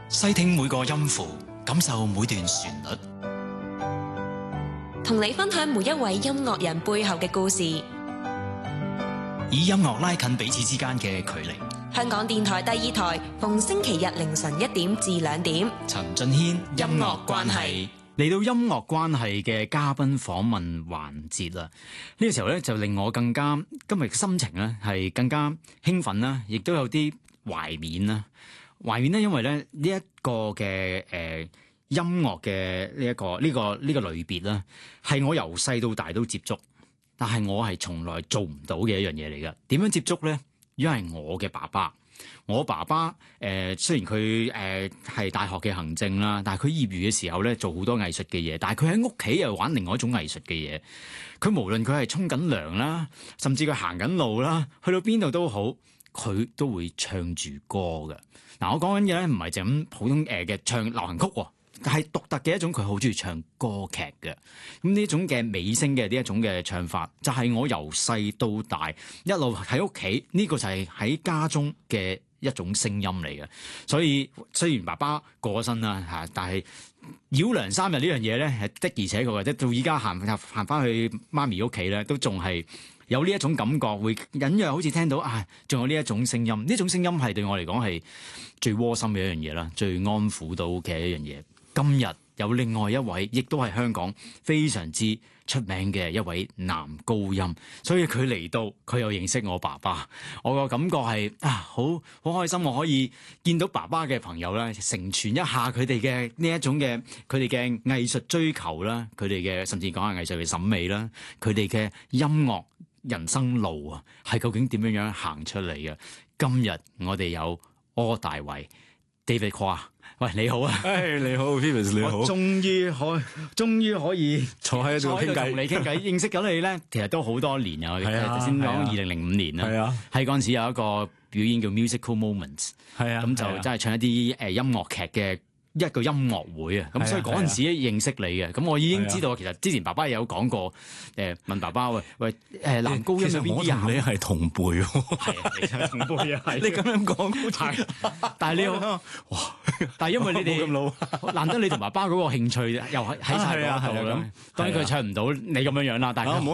細聽每個音符，感受每段旋律， 同你分享每一位音樂人背後嘅故事， 以音樂拉近彼此之間嘅距離。 香港電台第2台，逢星期日凌晨1點至2點， 陳俊軒音樂關係。嚟到音樂關係嘅嘉賓訪問環節啦，呢個時候咧就令我更加今日嘅心情咧係更加興奮啦，亦都有啲懷緬啦。懷緬咧，因為咧呢一個嘅音樂嘅呢一個類別啦，係我由細到大都接觸，但係我係從來做唔到嘅一樣嘢嚟㗎。點樣接觸咧？因為我嘅爸爸。我爸爸雖然佢係大學嘅行政啦，但係佢業餘嘅時候咧做好多藝術嘅嘢，但係佢喺屋企又玩另外一種藝術嘅嘢。佢無論佢係沖緊涼啦，甚至佢行緊路啦，去到邊度都好，佢都會唱住歌嘅。嗱，我講緊嘅咧唔係就咁普通嘅唱流行曲喎，但係獨特嘅一種，佢好中意唱歌劇嘅。咁呢一種嘅美聲嘅呢一種嘅唱法，就係我由細到大一路喺屋企，呢個就係喺家中嘅一種聲音嚟嘅。所以雖然爸爸過咗身啦嚇，但係繞梁三日呢樣嘢咧係的而且確嘅，即到依家行翻去媽咪屋企咧，都仲係有呢一種感覺，會隱約好似聽到啊，仲有呢一種聲音。呢種聲音係對我嚟講係最窩心嘅一樣嘢啦，最安撫到嘅一樣嘢。今日有另外一位，亦都係香港非常之出名嘅一位男高音，所以佢嚟到，佢又認識我爸爸，我個感覺係好開心，我可以見到爸爸嘅朋友咧，成全一下佢哋嘅呢一種嘅佢哋嘅藝術追求啦，佢哋嘅甚至講下藝術嘅審美啦，佢哋嘅音樂人生路啊，係究竟點樣樣行出嚟嘅？今日我哋有柯大為 David Kwah。喂，你好啊！ 你好 Phoebus 你好！ 我終於可以坐喺度傾偈， 同你傾偈，認識咗你咧，其實都好多年啊！頭先講2005年啦，喺嗰陣時有一個表演叫 Musical Moments， 咁就真係唱一啲音樂劇嘅一個音樂會啊！咁所以嗰陣時認識你嘅，咁我已經知道其實之前爸爸有講過，問爸爸喂男高音有邊啲啊？ 你係同輩喎， 係同輩啊！ 你咁樣講， 但係你哇！但係因為你哋咁老，難得你同爸爸嗰個興趣又喺晒嗰度啦。當然佢唱唔到你咁樣樣啦，但係